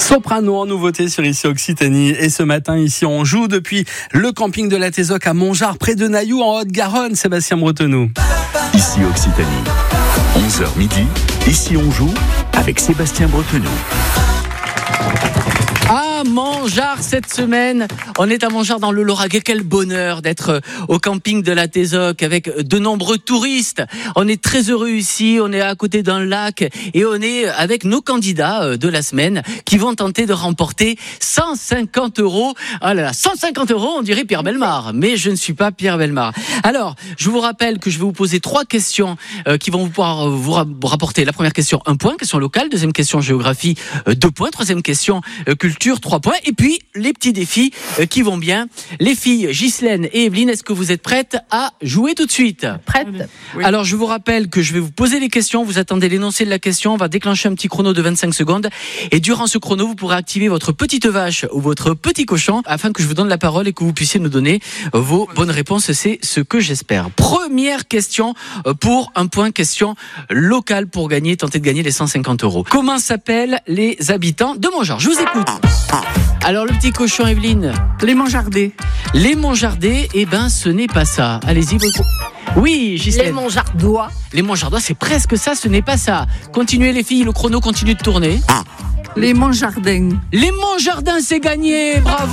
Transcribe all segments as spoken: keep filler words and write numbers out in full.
Soprano en nouveauté sur Ici Occitanie. Et ce matin, ici, on joue depuis le camping de la Tézoc à Montgeard, près de Nailloux, en Haute-Garonne. Sébastien Bretonneau. Ici Occitanie, onze heures midi. Ici, on joue avec Sébastien Bretonneau. À Montgeard cette semaine, on est à Montgeard dans le Lauragais. Quel bonheur d'être au camping de la Tézoc avec de nombreux touristes. On est très heureux ici, on est à côté d'un lac et on est avec nos candidats de la semaine qui vont tenter de remporter cent cinquante euros. Ah là là, cent cinquante euros, on dirait Pierre Bellemare, mais je ne suis pas Pierre Bellemare. Alors, je vous rappelle que je vais vous poser trois questions euh, qui vont pouvoir euh, vous rapporter. La première question, un point, question locale. Deuxième question, géographie, euh, deux points. Troisième question, euh, culture, trois points. Et puis, les petits défis euh, qui vont bien. Les filles, Ghislaine et Evelyne, est-ce que vous êtes prêtes à jouer tout de suite ? Prête. Oui. Alors, je vous rappelle que je vais vous poser les questions. Vous attendez l'énoncé de la question. On va déclencher un petit chrono de vingt-cinq secondes. Et durant ce chrono, vous pourrez activer votre petite vache ou votre petit cochon afin que je vous donne la parole et que vous puissiez nous donner vos bonnes réponses. C'est ce que j'espère. Première question pour un point, question locale pour gagner, tenter de gagner les cent cinquante euros. Comment s'appellent les habitants de Montgeard ? Je vous écoute. Alors, le petit cochon, Evelyne. Les Montjardais. Les Montjardais, eh ben, ce n'est pas ça. Allez-y, votre... Oui, Ghislaine. Les Montjardois. Les Montjardois, c'est presque ça, ce n'est pas ça. Continuez les filles, le chrono continue de tourner. Les Montjardins. Les Montjardins, c'est gagné, bravo.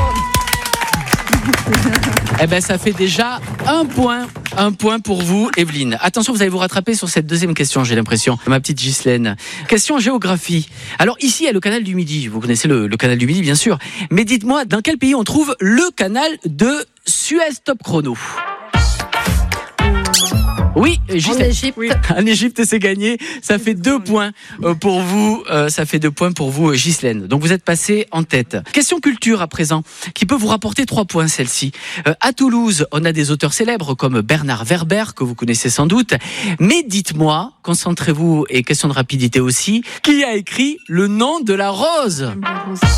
Eh ben, ça fait déjà un point. Un point pour vous, Evelyne. Attention, vous allez vous rattraper sur cette deuxième question, j'ai l'impression. Ma petite Ghislaine. Question géographie. Alors, ici, il y a le canal du Midi. Vous connaissez le, le canal du Midi, bien sûr. Mais dites-moi, dans quel pays on trouve le canal de Suez Top Chrono ? Oui, juste en Égypte. Oui. En Égypte, c'est gagné. Ça fait deux points pour vous. Euh, ça fait deux points pour vous, Ghislaine. Donc vous êtes passé en tête. Question culture à présent, qui peut vous rapporter trois points celle-ci. Euh, à Toulouse, on a des auteurs célèbres comme Bernard Werber, que vous connaissez sans doute. Mais dites-moi, concentrez-vous et question de rapidité aussi, qui a écrit Le nom de la rose ?